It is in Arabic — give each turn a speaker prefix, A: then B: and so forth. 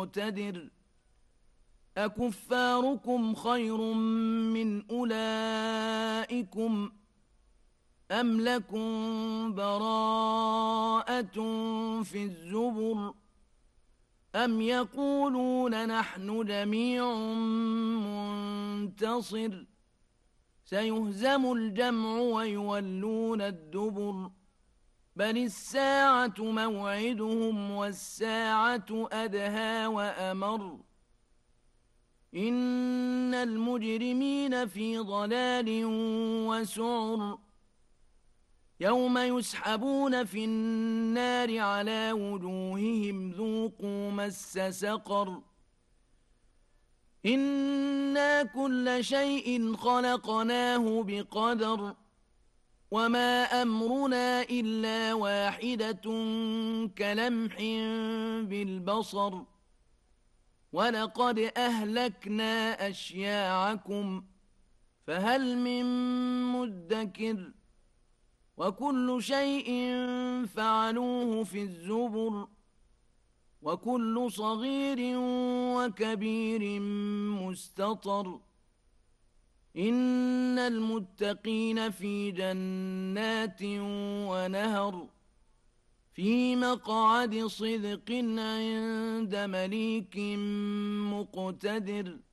A: مقتدر أكفاركم خير من أولئكم أم لكم براءة في الزبر أم يقولون نحن جميع منتصر سيهزم الجمع ويولون الدبر بل الساعة موعدهم والساعة أدهى وأمر إن المجرمين في ضلال وسعر يوم يسحبون في النار على وجوههم ذوقوا مس سقر إنا كل شيء خلقناه بقدر وما أمرنا إلا واحدة كلمح بالبصر ولقد أهلكنا أشياعكم فهل من مدكر وكل شيء فعلوه في الزبر وكل صغير وكبير مستطر إن المتقين في جنات ونهر في مقعد صدق عند مليك مقتدر